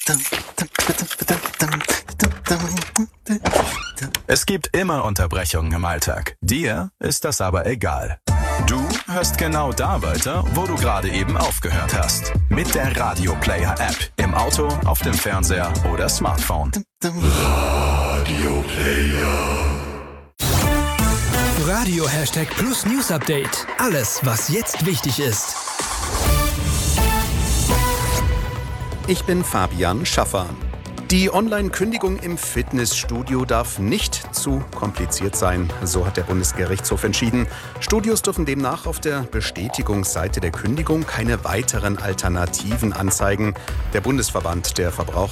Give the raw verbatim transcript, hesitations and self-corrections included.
Es gibt immer Unterbrechungen im Alltag. Dir ist das aber egal. Du hörst genau da weiter, wo du gerade eben aufgehört hast. Mit der Radio Player App. Im Auto, auf dem Fernseher oder Smartphone. Radio Player. Radio Hashtag Plus News Update. Alles, was jetzt wichtig ist. Ich bin Fabian Schaffer. Die Online-Kündigung im Fitnessstudio darf nicht zu kompliziert sein, so hat der Bundesgerichtshof entschieden. Studios dürfen demnach auf der Bestätigungsseite der Kündigung keine weiteren Alternativen anzeigen. Der Bundesverband der Verbraucher